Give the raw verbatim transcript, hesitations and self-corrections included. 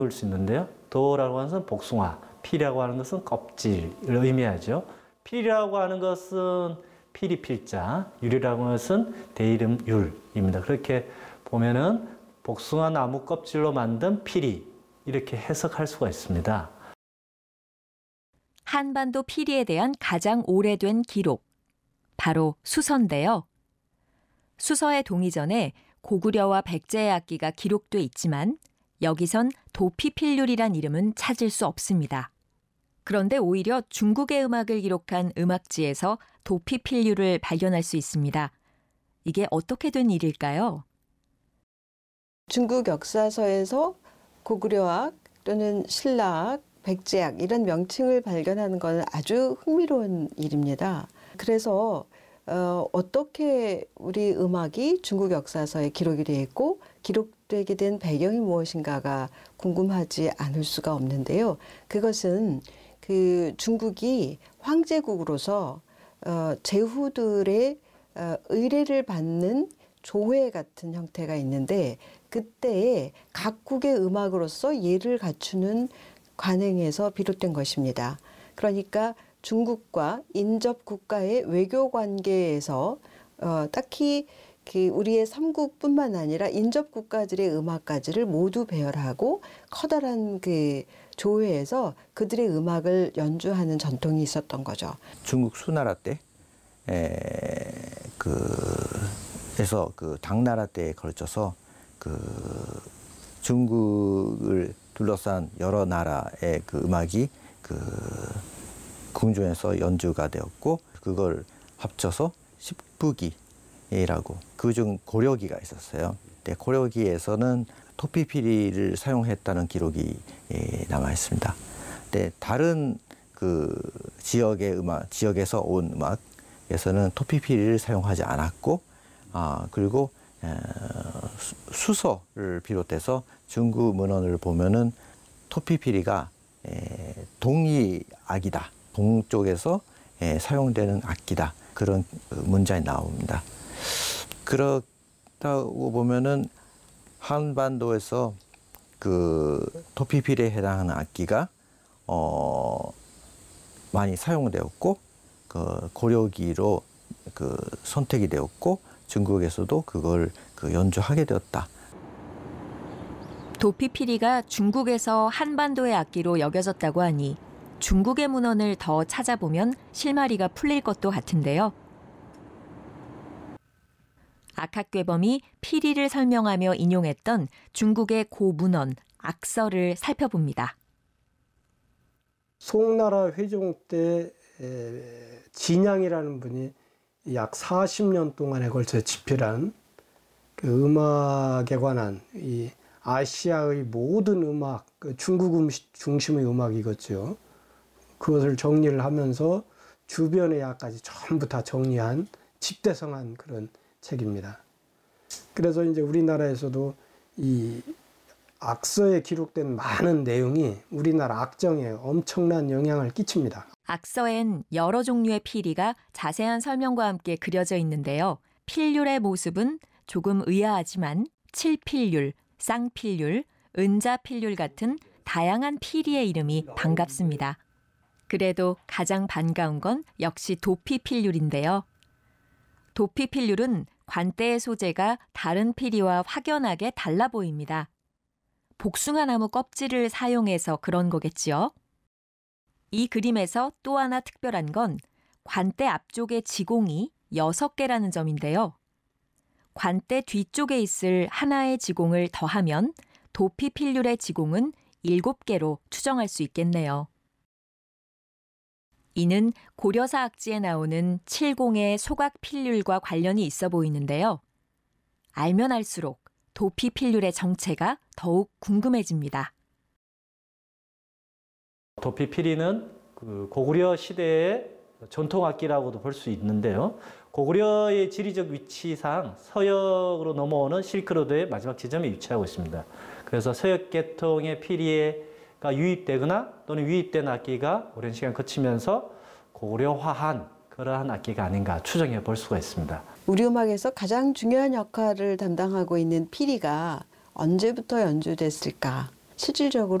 볼 수 있는데요. 도라고 하는 것은 복숭아, 피라고 하는 것은 껍질을 의미하죠. 피리라고 하는 것은 피리 필자, 유리라고 하는 것은 대이름 율입니다. 그렇게 보면은 복숭아 나무 껍질로 만든 피리 이렇게 해석할 수가 있습니다. 한반도 피리에 대한 가장 오래된 기록, 바로 수서인데요. 수서의 동이전에 고구려와 백제의 악기가 기록돼 있지만 여기선 도피필률이란 이름은 찾을 수 없습니다. 그런데 오히려 중국의 음악을 기록한 음악지에서 도피필률을 발견할 수 있습니다. 이게 어떻게 된 일일까요? 중국 역사서에서 고구려악 또는 신라악, 백제악 이런 명칭을 발견하는 건 아주 흥미로운 일입니다. 그래서 어, 어떻게 우리 음악이 중국 역사서에 기록이 되어 있고 기록되게 된 배경이 무엇인가가 궁금하지 않을 수가 없는데요. 그것은 그 중국이 황제국으로서 어, 제후들의 어, 의례를 받는 조회 같은 형태가 있는데 그때에 각국의 음악으로서 예를 갖추는 관행에서 비롯된 것입니다. 그러니까 중국과 인접 국가의 외교 관계에서 어, 딱히 그 우리의 삼국뿐만 아니라 인접 국가들의 음악가지를 모두 배열하고 커다란 그 조회에서 그들의 음악을 연주하는 전통이 있었던 거죠. 중국 수나라 때, 에, 그, 에서 그 당나라 때에 걸쳐서 그 중국을 둘러싼 여러 나라의 그 음악이 그 궁중에서 연주가 되었고 그걸 합쳐서 십부기라고 그중 고려기가 있었어요. 근데 고려기에서는 토피피리를 사용했다는 기록이 남아 있습니다. 근데 다른 그 지역의 음악, 지역에서 온 음악에서는 토피피리를 사용하지 않았고, 아 그리고 에, 수서를 비롯해서 중국 문헌을 보면은 토피피리가 에, 동이악이다. 동쪽에서 에, 사용되는 악기다. 그런 문장이 나옵니다. 그렇다고 보면은 한반도에서 그 토피피리에 해당하는 악기가 어, 많이 사용되었고 그 고려기로 그 선택이 되었고 중국에서도 그걸 그 연주하게 되었다. 도피피리가 중국에서 한반도의 악기로 여겨졌다고 하니 중국의 문헌을 더 찾아보면 실마리가 풀릴 것도 같은데요. 악학괴범이 피리를 설명하며 인용했던 중국의 고문헌, 악서를 살펴봅니다. 송나라 회종 때 진양이라는 분이 약 사십 년 동안에 걸쳐 집필한 그 음악에 관한 이 아시아의 모든 음악, 그 중국 음식 중심의 음악이겠죠. 그것을 정리를 하면서 주변의 약까지 전부 다 정리한 집대성한 그런 책입니다. 그래서 이제 우리나라에서도 이 악서에 기록된 많은 내용이 우리나라 악정에 엄청난 영향을 끼칩니다. 악서엔 여러 종류의 피리가 자세한 설명과 함께 그려져 있는데요. 필률의 모습은 조금 의아하지만 칠필률, 쌍필률, 은자필률 같은 다양한 피리의 이름이 반갑습니다. 그래도 가장 반가운 건 역시 도피필률인데요. 도피필률은 관대의 소재가 다른 피리와 확연하게 달라 보입니다. 복숭아 나무 껍질을 사용해서 그런 거겠지요. 이 그림에서 또 하나 특별한 건 관대 앞쪽의 지공이 여섯 개라는 점인데요. 관대 뒤쪽에 있을 하나의 지공을 더하면 도피필률의 지공은 일곱 개로 추정할 수 있겠네요. 이는 고려사 악지에 나오는 칠공의 소각필률과 관련이 있어 보이는데요. 알면 알수록 도피필률의 정체가 더욱 궁금해집니다. 도피피리는 그 고구려 시대의 전통악기라고도 볼 수 있는데요. 고구려의 지리적 위치상 서역으로 넘어오는 실크로드의 마지막 지점에 위치하고 있습니다. 그래서 서역 계통의 피리가 유입되거나 또는 유입된 악기가 오랜 시간 거치면서 고구려화한 그러한 악기가 아닌가 추정해 볼 수가 있습니다. 우리 음악에서 가장 중요한 역할을 담당하고 있는 피리가 언제부터 연주됐을까 실질적으로